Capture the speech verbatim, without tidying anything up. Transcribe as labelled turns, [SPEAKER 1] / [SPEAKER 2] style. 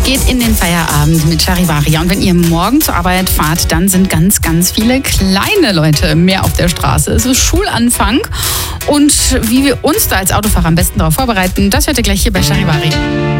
[SPEAKER 1] geht in den Feierabend mit Charivari. Und wenn ihr morgen zur Arbeit fahrt, dann sind ganz, ganz viele kleine Leute mehr auf der Straße. Es ist Schulanfang. Und wie wir uns da als Autofahrer am besten darauf vorbereiten, das hört ihr gleich hier bei Charivari.